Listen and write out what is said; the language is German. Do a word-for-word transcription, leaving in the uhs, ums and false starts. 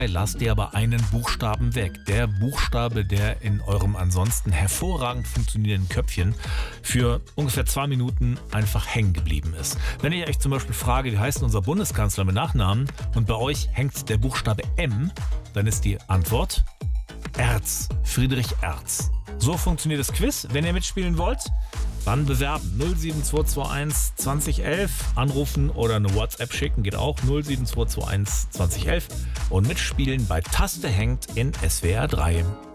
Lasst ihr aber einen Buchstaben weg. Der Buchstabe, der in eurem ansonsten hervorragend funktionierenden Köpfchen für ungefähr zwei Minuten einfach hängen geblieben ist. Wenn ich euch zum Beispiel frage, wie heißt unser Bundeskanzler mit Nachnamen und bei euch hängt der Buchstabe M, dann ist die Antwort Erz, Friedrich Erz. So funktioniert das Quiz. Wenn ihr mitspielen wollt, dann bewerben. null sieben zwei zwei eins zwanzig elf, anrufen oder eine WhatsApp schicken, geht auch. null sieben zwei zwei eins zwanzig elf und mitspielen bei Taste hängt in S W R drei.